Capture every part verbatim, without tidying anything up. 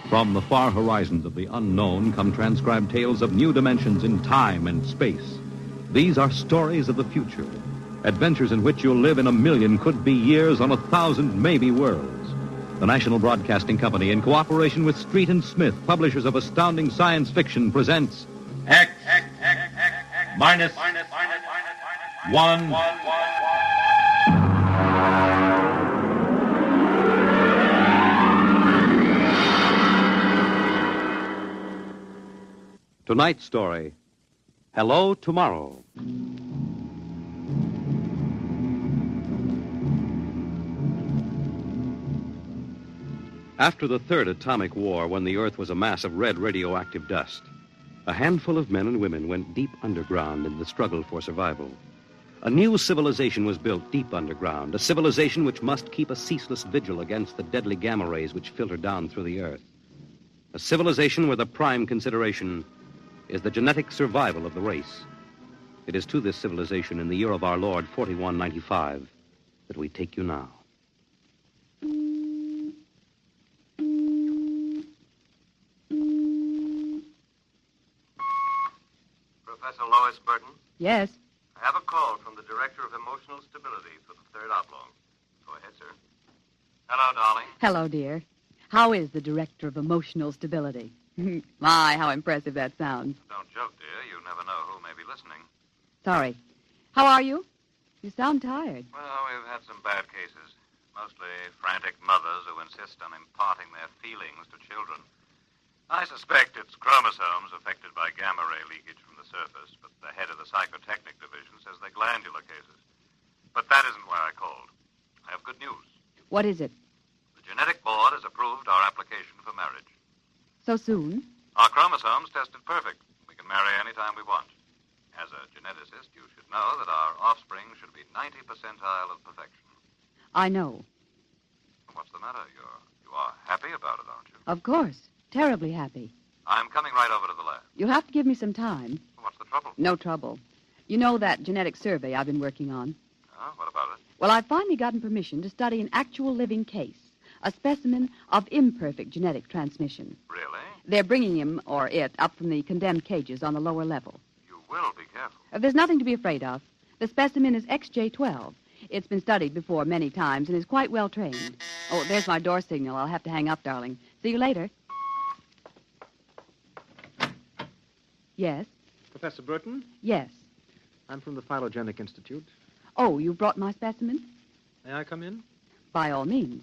From the far horizons of the unknown come transcribed tales of new dimensions in time and space. These are stories of the future, adventures in which you'll live in a million could-be years on a thousand maybe worlds. The National Broadcasting Company, in cooperation with Street and Smith, publishers of astounding science fiction, presents X, X, X, X, X minus, minus, minus, minus, one. one, one, one. Tonight's story, Hello, Tomorrow. After the third atomic war, when the Earth was a mass of red radioactive dust, a handful of men and women went deep underground in the struggle for survival. A new civilization was built deep underground, a civilization which must keep a ceaseless vigil against the deadly gamma rays which filter down through the Earth. A civilization where the prime consideration is the genetic survival of the race. It is to this civilization in the year of our Lord, forty-one ninety-five, that we take you now. Professor Lois Burton? Yes? I have a call from the Director of Emotional Stability for the third oblong. Go ahead, sir. Hello, darling. Hello, dear. How is the Director of Emotional Stability? My, how impressive that sounds. Don't joke, dear. You never know who may be listening. Sorry. How are you? You sound tired. Well, we've had some bad cases. Mostly frantic mothers who insist on imparting their feelings to children. I suspect it's chromosomes affected by gamma ray leakage from the surface, but the head of the psychotechnic division says they're glandular cases. But that isn't why I called. I have good news. What is it? The genetic board has approved our application for marriage. So soon? Our chromosomes tested perfect. We can marry any time we want. As a geneticist, you should know that our offspring should be ninety percentile of perfection. I know. What's the matter? You're, you are happy about it, aren't you? Of course. Terribly happy. I'm coming right over to the lab. You'll have to give me some time. What's the trouble? No trouble. You know that genetic survey I've been working on? Oh, what about it? Well, I've finally gotten permission to study an actual living case. A specimen of imperfect genetic transmission. Really? They're bringing him, or it, up from the condemned cages on the lower level. You will be careful. Uh, there's nothing to be afraid of. The specimen is X J twelve. It's been studied before many times and is quite well trained. Oh, there's my door signal. I'll have to hang up, darling. See you later. Yes? Professor Burton? Yes. I'm from the Phylogenic Institute. Oh, you brought my specimen? May I come in? By all means.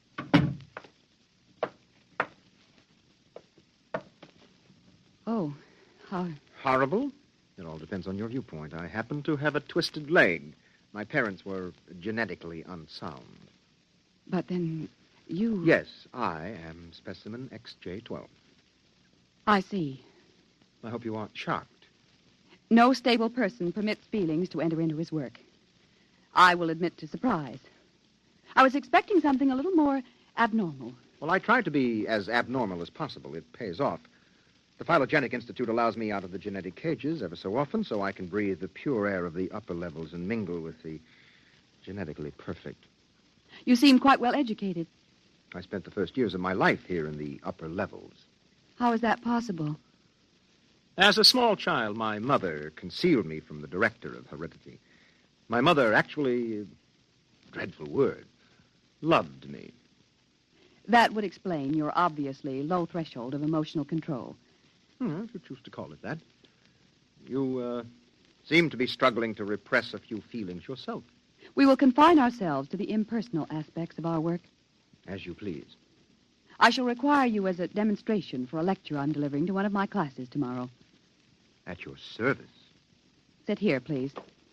Oh, how... Horrible? It all depends on your viewpoint. I happen to have a twisted leg. My parents were genetically unsound. But then you... Yes, I am specimen X J twelve. I see. I hope you aren't shocked. No stable person permits feelings to enter into his work. I will admit to surprise. I was expecting something a little more abnormal. Well, I try to be as abnormal as possible. It pays off. The Phylogenic Institute allows me out of the genetic cages ever so often so I can breathe the pure air of the upper levels and mingle with the genetically perfect. You seem quite well educated. I spent the first years of my life here in the upper levels. How is that possible? As a small child, my mother concealed me from the director of heredity. My mother actually, dreadful word, loved me. That would explain your obviously low threshold of emotional control. Hmm, if you choose to call it that. You, uh, seem to be struggling to repress a few feelings yourself. We will confine ourselves to the impersonal aspects of our work. As you please. I shall require you as a demonstration for a lecture I'm delivering to one of my classes tomorrow. At your service. Sit here, please.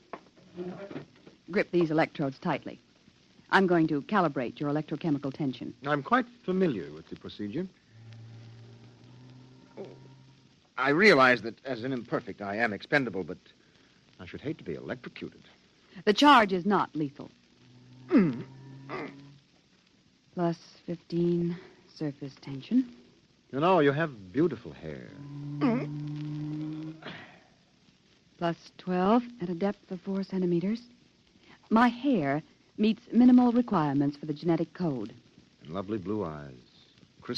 Grip these electrodes tightly. I'm going to calibrate your electrochemical tension. I'm quite familiar with the procedure. Oh, I realize that as an imperfect, I am expendable, but I should hate to be electrocuted. The charge is not lethal. Plus fifteen surface tension. You know, you have beautiful hair. Plus twelve at a depth of four centimeters. My hair meets minimal requirements for the genetic code. And lovely blue eyes.